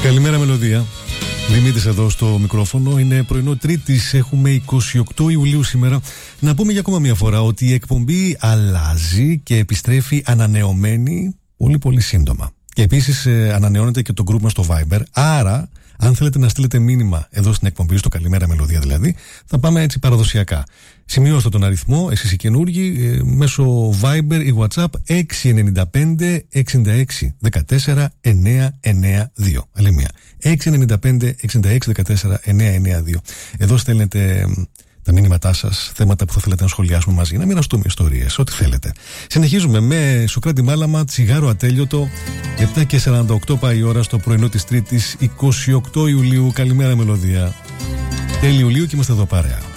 Καλημέρα, Μελωδία. Δημήτρης εδώ στο μικρόφωνο. Είναι πρωινό Τρίτης, έχουμε 28 Ιουλίου σήμερα. Να πούμε για ακόμα μια φορά ότι η εκπομπή αλλάζει και επιστρέφει ανανεωμένη πολύ σύντομα. Και επίσης ανανεώνεται και το group μας στο Viber. Άρα, αν θέλετε να στείλετε μήνυμα εδώ στην εκπομπή, στο Καλημέρα Μελωδία δηλαδή, θα πάμε έτσι παραδοσιακά. Σημειώστε τον αριθμό, εσείς οι καινούργοι, μέσω Viber ή WhatsApp 695 66 14 992. Άλλη μία. 695 66 14 992. Εδώ στέλνετε τα μήνυματά σας, θέματα που θα θέλετε να σχολιάσουμε μαζί, να μοιραστούμε ιστορίες, ό,τι θέλετε. Συνεχίζουμε με Σοκράτη Μάλαμα, τσιγάρο ατέλειωτο. 7:48 πάει η ώρα στο πρωινό της Τρίτης, 28 Ιουλίου. Καλημέρα, Μελωδία. Τέλη Ιουλίου και είμαστε εδώ παρέα.